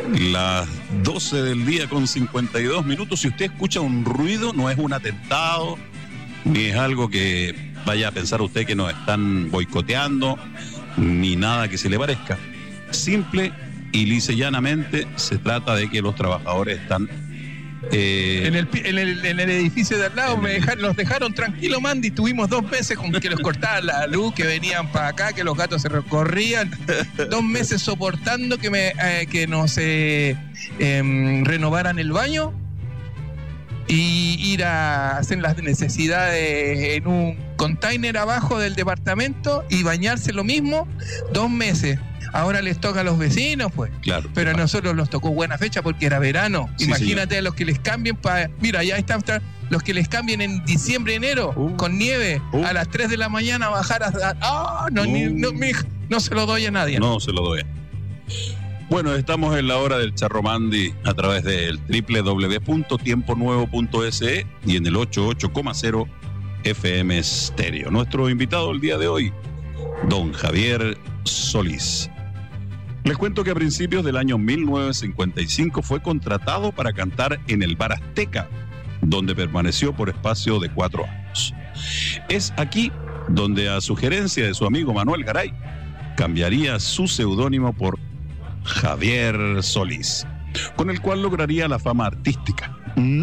Las 12 del día con 52 minutos. Si usted escucha un ruido, no es un atentado, ni es algo que vaya a pensar usted que nos están boicoteando, ni nada que se le parezca. Simple y lisa y llanamente se trata de que los trabajadores están... En el edificio de al lado los dejaron tranquilos, Mandy. Tuvimos 2 meses con que los cortaban la luz, que venían para acá, que los gatos se recorrían. 2 meses soportando que nos renovaran el baño y ir a hacer las necesidades en un container abajo del departamento y bañarse lo mismo. 2 meses. Ahora les toca a los vecinos, pues. Claro. Pero a nosotros nos tocó buena fecha porque era verano. Sí, imagínate, señor. A los que les cambien Mira, ya están los que les cambien en diciembre, enero, con nieve, a las 3 de la mañana bajar a... no se lo doy a nadie. No se lo doy. Bueno, estamos en la hora del Charro Mandy a través del www.tiemponuevo.se y en el 88,0 FM Stereo. Nuestro invitado el día de hoy, don Javier Solís. Les cuento que a principios del año 1955 fue contratado para cantar en el Bar Azteca, donde permaneció por espacio de 4 años. Es aquí donde, a sugerencia de su amigo Manuel Garay, cambiaría su seudónimo por Javier Solís, con el cual lograría la fama artística.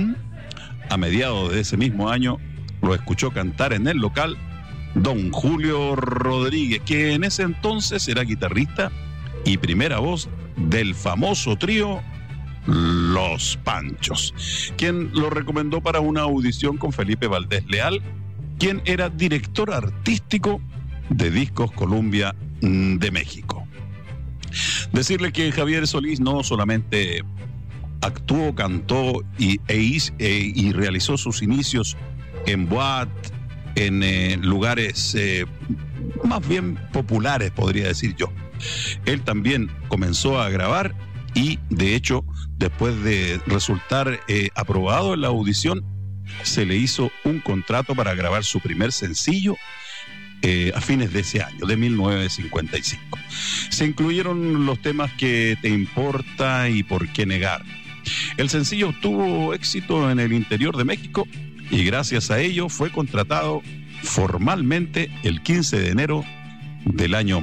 A mediados de ese mismo año lo escuchó cantar en el local don Julio Rodríguez, que en ese entonces era guitarrista y primera voz del famoso trío Los Panchos, quien lo recomendó para una audición con Felipe Valdés Leal, quien era director artístico de Discos Columbia de México. Decirle que Javier Solís no solamente actuó, cantó y realizó sus inicios en boate, en lugares más bien populares, podría decir yo. Él también comenzó a grabar y, de hecho, después de resultar aprobado en la audición, se le hizo un contrato para grabar su primer sencillo a fines de ese año, de 1955. Se incluyeron los temas que te importa y por qué negar. El sencillo obtuvo éxito en el interior de México y gracias a ello fue contratado formalmente el 15 de enero del año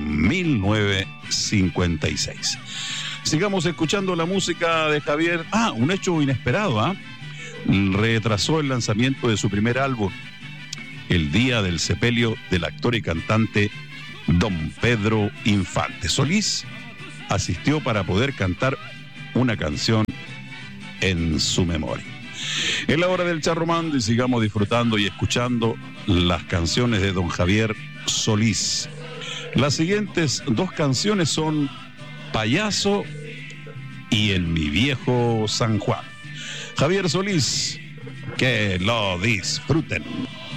1956. Sigamos escuchando la música de Javier. Un hecho inesperado, retrasó el lanzamiento de su primer álbum, el día del sepelio del actor y cantante don Pedro Infante. Solís asistió para poder cantar una canción en su memoria. Es la hora del Charro Mandy y sigamos disfrutando y escuchando las canciones de don Javier Solís. Las siguientes 2 canciones son Payaso y En mi viejo San Juan. Javier Solís, que lo disfruten.